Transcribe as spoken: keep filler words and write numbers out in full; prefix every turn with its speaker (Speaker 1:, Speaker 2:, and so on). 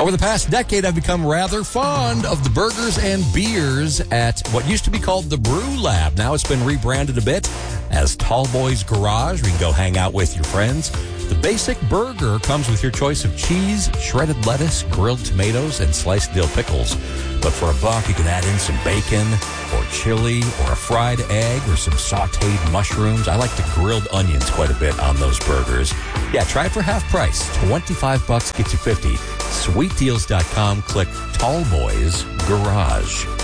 Speaker 1: Over the past decade, I've become rather fond of the burgers and beers at what used to be called the Brew Lab. Now it's been rebranded a bit as Tall Boys Garage. We can go hang out with your friends. The basic burger comes with your choice of cheese, shredded lettuce, grilled tomatoes, and sliced dill pickles. But for a buck, you can add in some bacon or chili or a fried egg or some sauteed mushrooms. I like the grilled onions quite a bit on those burgers. Yeah, try it for half price. twenty-five bucks gets you fifty. sweet deals dot com. Click Tall Boys Garage.